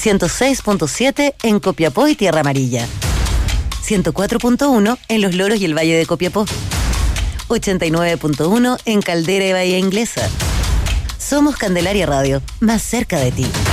106.7 en Copiapó y Tierra Amarilla, 104.1 en Los Loros y el Valle de Copiapó, 89.1 en Caldera y Bahía Inglesa. Somos Candelaria Radio, más cerca de ti.